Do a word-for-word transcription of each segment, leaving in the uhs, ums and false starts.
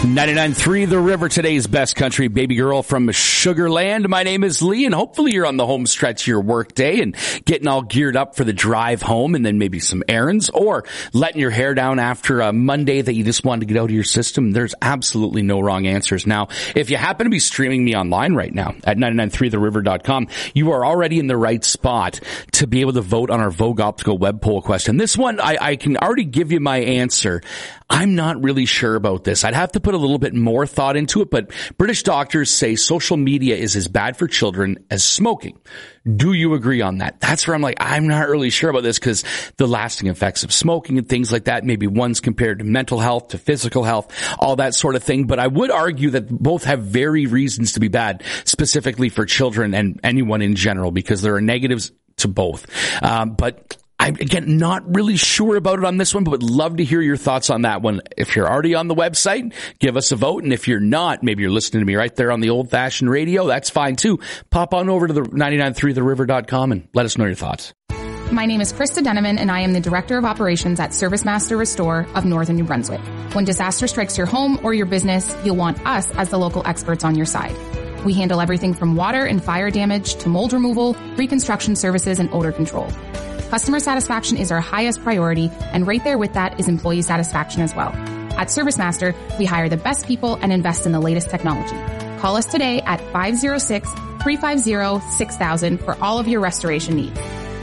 ninety-nine point three The River, today's best country baby girl from Sugarland. My name is Lee, and hopefully you're on the home stretch of your work day and getting all geared up for the drive home and then maybe some errands, or letting your hair down after a Monday that you just wanted to get out of your system. There's absolutely no wrong answers. Now, if you happen to be streaming me online right now at ninety-nine three the river dot com, you are already in the right spot to be able to vote on our Vogue Optical web poll question. This one, I, I can already give you my answer. I'm not really sure about this. I'd have to put a little bit more thought into it, but British doctors say social media is as bad for children as smoking. Do you agree on that? That's where I'm like, I'm not really sure about this, because the lasting effects of smoking and things like that, maybe one's compared to mental health, to physical health, all that sort of thing. But I would argue that both have very reasons to be bad, specifically for children and anyone in general, because there are negatives to both. Um, but I'm, again, not really sure about it on this one, but would love to hear your thoughts on that one. If you're already on the website, give us a vote. And if you're not, maybe you're listening to me right there on the old-fashioned radio, that's fine too. Pop on over to the ninety-nine three the river dot com and let us know your thoughts. My name is Krista Deneman, and I am the Director of Operations at ServiceMaster Restore of Northern New Brunswick. When disaster strikes your home or your business, you'll want us as the local experts on your side. We handle everything from water and fire damage to mold removal, reconstruction services, and odor control. Customer satisfaction is our highest priority, and right there with that is employee satisfaction as well. At ServiceMaster, we hire the best people and invest in the latest technology. Call us today at five oh six, three five oh, six thousand for all of your restoration needs.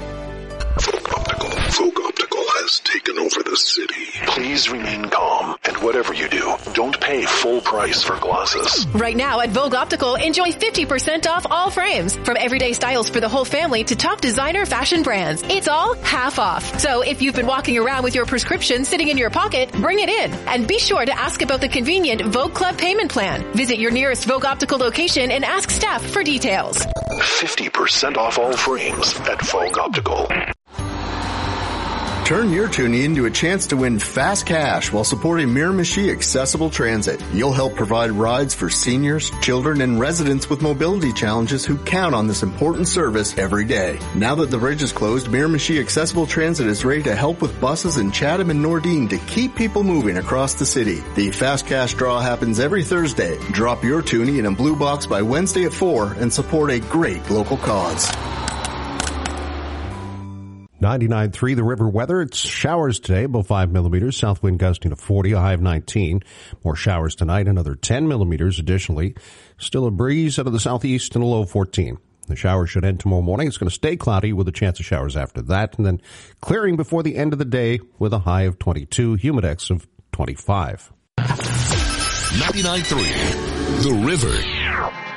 Vogue Optical. Vogue Optical has taken over the city. Please remain calm, and whatever you do, don't pay full price for glasses. Right now at Vogue Optical, enjoy fifty percent off all frames. From everyday styles for the whole family to top designer fashion brands. It's all half off. So if you've been walking around with your prescription sitting in your pocket, bring it in. And be sure to ask about the convenient Vogue Club payment plan. Visit your nearest Vogue Optical location and ask staff for details. fifty percent off all frames at Vogue Optical. Turn your toonie into a chance to win fast cash while supporting Miramichi Accessible Transit. You'll help provide rides for seniors, children, and residents with mobility challenges who count on this important service every day. Now that the bridge is closed, Miramichi Accessible Transit is ready to help with buses in Chatham and Nordine to keep people moving across the city. The fast cash draw happens every Thursday. Drop your toonie in a blue box by Wednesday at four and support a great local cause. ninety-nine point three The River weather. It's showers today, about five millimeters. South wind gusting to forty, a high of nineteen. More showers tonight, another ten millimeters additionally. Still a breeze out of the southeast and a low of fourteen. The showers should end tomorrow morning. It's going to stay cloudy with a chance of showers after that, and then clearing before the end of the day with a high of twenty-two, humidex of twenty-five. ninety-nine point three The River.